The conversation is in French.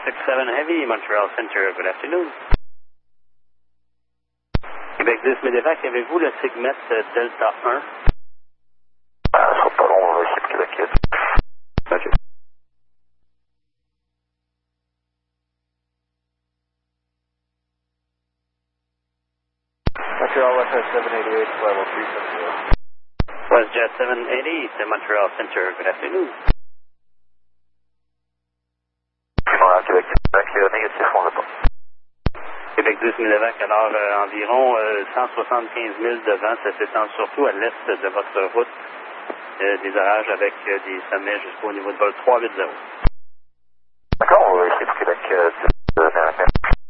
67 Heavy, Montreal Center, good afternoon. Québec 10 Medevac, avez-vous le Sigmet Delta 1? Ça sera pas long, on va essayer de Québec 10. OK. Montreal WestJet 788, level 370. WestJet 780 to Montreal Center, good afternoon. Voilà, Québec 10, négatif, on l'a pas. Québec 10 Medevac, alors environ 175 000 de vent, ça s'étend surtout à l'est de votre route. Des orages avec des sommets jusqu'au niveau de vol 380. D'accord, on va essayer pour Québec 10.